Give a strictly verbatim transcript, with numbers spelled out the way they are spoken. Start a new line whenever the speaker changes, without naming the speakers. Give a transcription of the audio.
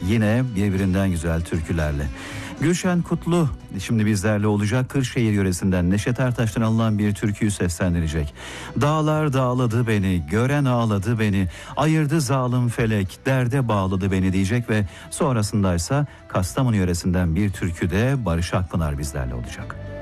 Yine birbirinden güzel türkülerle. Gülşen Kutlu şimdi bizlerle olacak. Kırşehir yöresinden Neşet Ertaş'tan alınan bir türküyü seslendirecek. Dağlar dağladı beni, gören ağladı beni, ayırdı zalim felek, derde bağladı beni diyecek ve sonrasındaysa Kastamonu yöresinden bir türkü de Barış Akpınar bizlerle olacak.